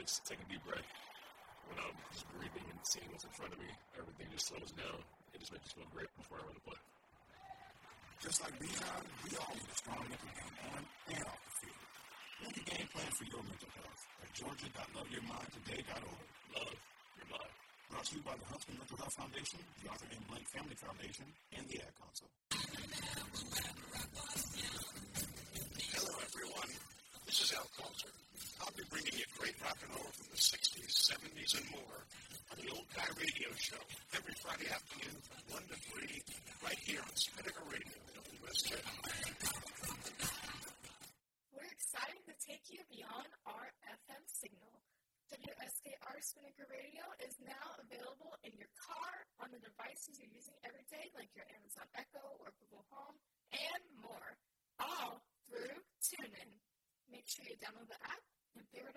just take a deep breath. When I'm just breathing and seeing what's in front of me, everything just slows down. It just makes me feel great before I run the play. Just like Bijan, we all need a strong mental game on and off the field. Make a game plan for your mental health at georgia.loveyourmindtoday.org. Love your mind. Brought to you by the Huntsman Mental Health Foundation, the Arthur M. Blank Family Foundation, and the Ad Council. Hello, everyone. This is Al Coulter. I'll be bringing you great rock and roll from the 60s, 70s, and more on the Old Guy Radio Show every Friday afternoon from 1 to 3 right here on Spinnaker Radio, WSJ. We're excited to take you beyond our FM signal. WSKR Spinnaker Radio is now available in your car, on the devices you're using every day, like your Amazon Echo or Google Home, and more, all through TuneIn. Make sure you download the app and favorite